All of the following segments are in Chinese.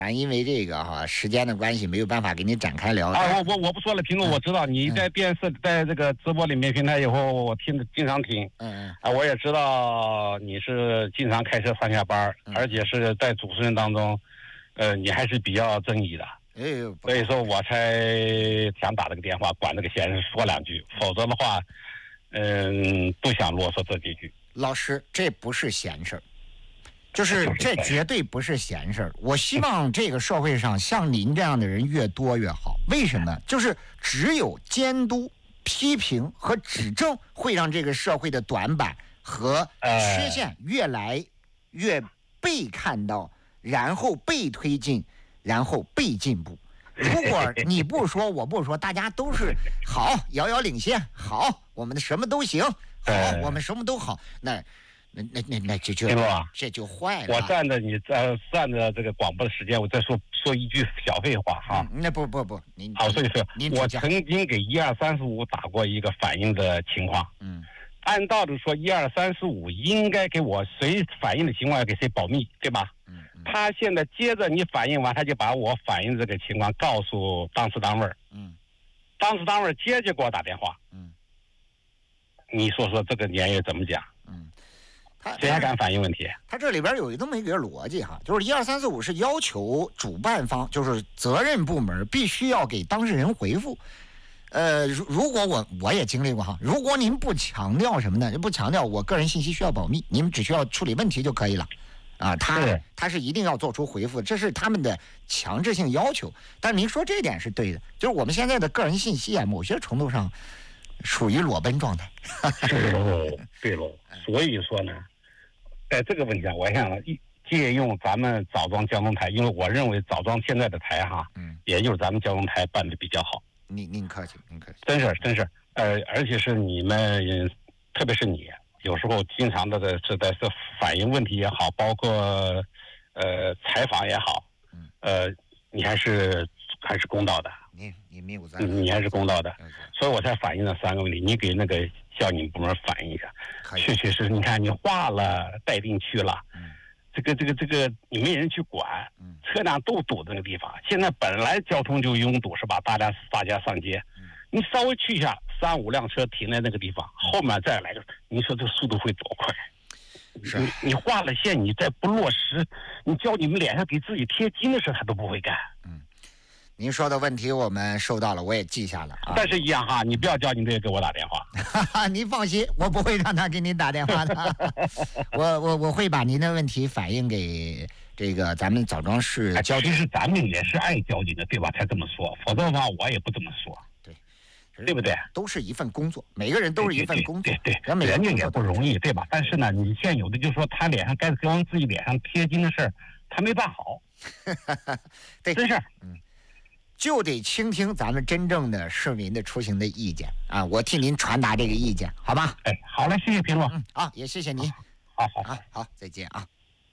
因为这个时间的关系，没有办法给你展开聊。 我不说了，评论我知道你在电视，在这个直播里面平台以后，我经常听。我也知道你是经常开车上下班，而且是在主持人当中，你还是比较正义的。所以说我才想打这个电话，管这个闲事说两句，否则的话，不想啰嗦这几句。 老师，这不是闲事儿。就是这绝对不是闲事儿。我希望这个社会上像您这样的人越多越好。为什么？就是只有监督、批评和指正，会让这个社会的短板和缺陷越来越被看到，然后被推进，然后被进步。如果你不说，我不说，大家都是好，遥遥领先，好，我们的什么都行，好，我们什么都好，那这就坏了。 我占着这个广播的时间，我再说一句小废话哈。 那不，您好，所以说，我曾经给12345打过一个反映的情况。按道理说12345应该给我谁反映的情况要给谁保密，对吧？他现在接着你反映完，他就把我反映这个情况告诉当时单位。当时单位接着给我打电话。你说这个年月怎么讲？谁还敢反映问题？ 他这里边有这么一个逻辑哈，就是12345是要求主办方，就是责任部门必须要给当事人回复。如果我也经历过哈，如果您不强调什么呢？不强调我个人信息需要保密，你们只需要处理问题就可以了。他是一定要做出回复，这是他们的强制性要求。但您说这点是对的，就是我们现在的个人信息啊，某些程度上属于裸奔状态。 对喽，所以说呢，在这个问题上，我想借用咱们枣庄交通台，因为我认为枣庄现在的台哈，也就是咱们交通台办的比较好。 您客气， 真是，而且是你们，特别是你，有时候经常的是在反映问题也好，包括采访也好，你还是公道的。你还是公道的，所以我才反映了3个问题。你给那个校警部门反映一下，确确实，你看你划了待定区了，这个你没人去管，车辆都堵这个地方。现在本来交通就拥堵是吧？大家上街，你稍微去一下，3、5辆车停在那个地方，后面再来，你说这个速度会多快？你画了线，你再不落实，你叫你们脸上给自己贴金的事，他都不会干。 您说的问题我们收到了，我也记下了啊。 但是一样哈，你不要叫你队给我打电话。 您放心，我不会让他给您打电话的。我会把您的问题反映给这个咱们枣庄市交警。 其实咱们也是爱交警的，对吧？才这么说，否则的话我也不这么说。对不对？ 都是一份工作，每个人都是一份工作。 对，人家也不容易，对吧？但是呢，你现有的就是说他脸上该往自己脸上贴金的事儿，他没办好。 对， 真是。 就得倾听咱们真正的市民的出行的意见啊！我替您传达这个意见，好吧？ 好嘞，谢谢评论。 也谢谢您。好，再见啊！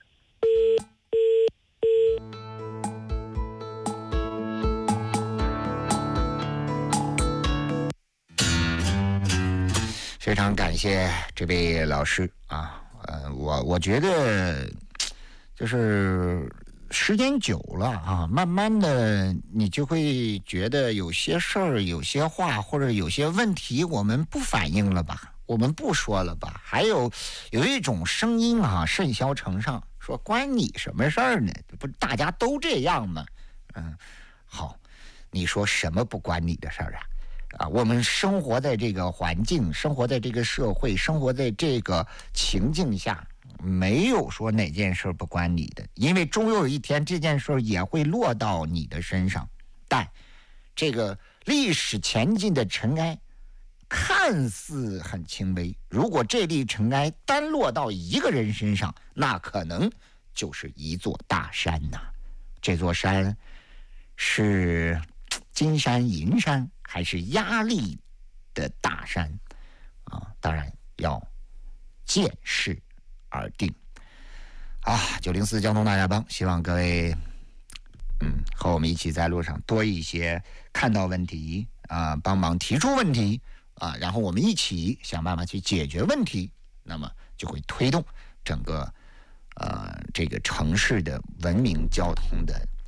非常感谢这位老师啊！我觉得就是时间久了啊，慢慢的你就会觉得有些事儿、有些话或者有些问题，我们不反映了吧，我们不说了吧。还有一种声音啊，甚嚣尘上，说关你什么事儿呢？不大家都这样吗？好，你说什么不关你的事儿啊？我们生活在这个环境，生活在这个社会，生活在这个情境下，没有说哪件事不关你的，因为终有一天这件事也会落到你的身上。但这个历史前进的尘埃看似很轻微，如果这粒尘埃单落到一个人身上，那可能就是一座大山呐。这座山是金山银山还是压力的大山啊？当然要见势而定啊！904交通大家帮，希望各位和我们一起在路上多一些看到问题啊，帮忙提出问题啊，然后我们一起想办法去解决问题，那么就会推动整个这个城市的文明交通的